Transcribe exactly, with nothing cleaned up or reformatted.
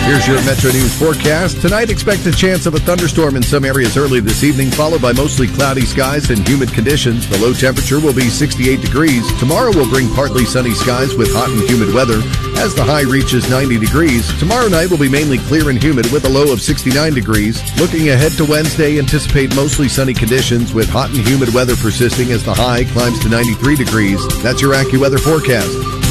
Here's your Metro News forecast. Tonight, expect a chance of a thunderstorm in some areas early this evening, followed by mostly cloudy skies and humid conditions. The low temperature will be sixty-eight degrees. Tomorrow will bring partly sunny skies with hot and humid weather as the high reaches ninety degrees. Tomorrow night will be mainly clear and humid with a low of sixty-nine degrees. Looking ahead to Wednesday, anticipate mostly sunny conditions with hot and humid weather persisting as the high climbs to ninety-three degrees. That's your AccuWeather forecast.